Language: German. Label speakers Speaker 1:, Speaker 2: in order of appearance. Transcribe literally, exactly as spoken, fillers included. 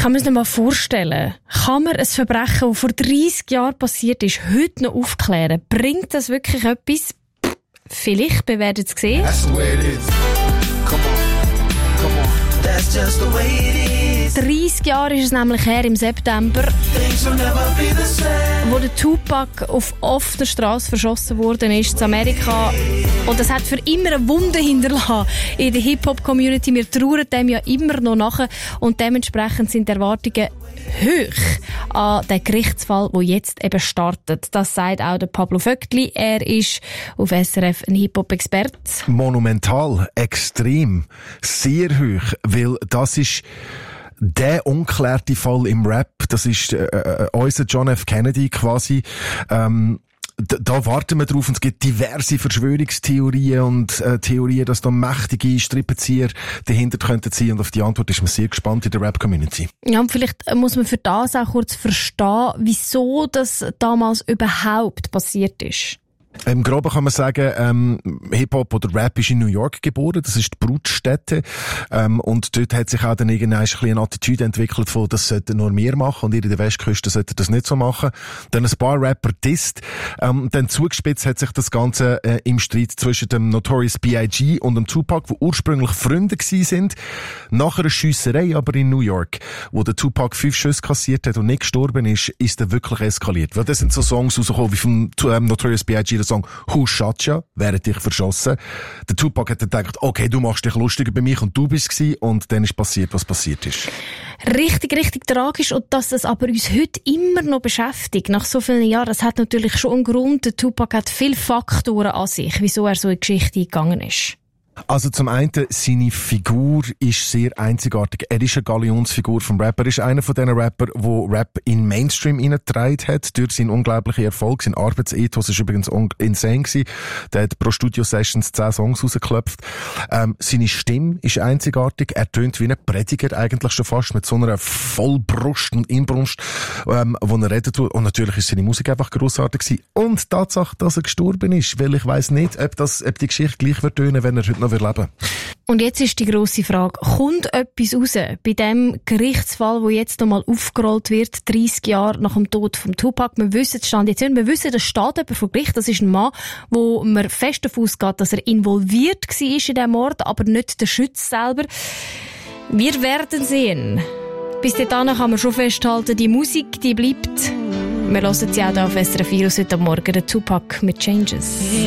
Speaker 1: kann mir das nicht mal vorstellen. Kann man ein Verbrechen, das vor dreissig Jahren passiert ist, heute noch aufklären? Bringt das wirklich etwas? Vielleicht, wir werden es sehen. dreissig Jahre ist es nämlich her, im September, wo der Tupac auf offener Straße verschossen worden ist in Amerika. Und das hat für immer eine Wunde hinterlassen in der Hip-Hop-Community. Wir trauern dem ja immer noch nach und dementsprechend sind die Erwartungen hoch an den Gerichtsfall, der jetzt eben startet. Das sagt auch der Pablo Vöckli. Er ist auf S R F ein Hip-Hop-Experte.
Speaker 2: Monumental, extrem, sehr hoch, weil das ist der ungeklärte Fall im Rap. Das ist äh, äh, unser John F. Kennedy quasi. Ähm, Da, da warten wir drauf und es gibt diverse Verschwörungstheorien und äh, Theorien, dass da mächtige Strippenzieher dahinter könnten sein, und auf die Antwort ist man sehr gespannt in der Rap-Community.
Speaker 1: Ja, und vielleicht muss man für das auch kurz verstehen, wieso das damals überhaupt passiert ist.
Speaker 2: Im Groben kann man sagen, ähm, Hip-Hop oder Rap ist in New York geboren, das ist die Brutstätte, ähm, und dort hat sich auch dann irgendwann ein bisschen eine Attitüde entwickelt von, das sollten nur wir machen und ihr in der Westküste sollten das nicht so machen. Dann ein paar Rapper disst, ähm, dann zugespitzt hat sich das Ganze äh, im Streit zwischen dem Notorious B I G und dem Tupac, die ursprünglich Freunde gewesen sind. Nach einer Schiesserei aber in New York, wo der Tupac fünf Schüsse kassiert hat und nicht gestorben ist, ist er wirklich eskaliert. Weil das sind so Songs rausgekommen wie vom ähm, Notorious B I G, Song Who Shot Ya, wer hat dich verschossen? Der Tupac hat dann gedacht, okay, du machst dich lustiger bei mich und du bist gsi, und dann ist passiert, was passiert ist.
Speaker 1: Richtig, richtig tragisch, und dass das aber uns heute immer noch beschäftigt, nach so vielen Jahren, das hat natürlich schon einen Grund. Der Tupac hat viele Faktoren an sich, wieso er so in die Geschichte gegangen ist.
Speaker 2: Also zum einen, seine Figur ist sehr einzigartig. Er ist eine Galionsfigur vom Rapper. Er ist einer von diesen Rapper, der Rap in Mainstream hineingetragen hat, durch seinen unglaublichen Erfolg. Sein Arbeitsethos ist übrigens insane gewesen. Der hat pro Studio-Sessions zehn Songs rausgeklopft. Ähm, seine Stimme ist einzigartig. Er tönt wie ein Prediger eigentlich schon fast, mit so einer Vollbrust und Inbrunst, ähm, wo er redet. Und natürlich ist seine Musik einfach grossartig gewesen. Und die Tatsache, dass er gestorben ist, weil ich weiss nicht, ob, das, ob die Geschichte gleich wird tönen, wenn er heute noch leben.
Speaker 1: Und jetzt ist die grosse Frage, kommt etwas raus bei dem Gerichtsfall, der jetzt nochmal aufgerollt wird, dreissig Jahre nach dem Tod von Tupac? Wir wissen, es stand jetzt nicht, wir wissen, das steht jemand vor Gericht, das ist ein Mann, wo man fest davon ausgeht, dass er involviert war in diesem Mord, aber nicht der Schütze selber. Wir werden sehen. Bis dahin kann man schon festhalten, die Musik, die bleibt. Wir hören sie auch hier auf S R F vier heute Morgen, der Tupac mit Changes.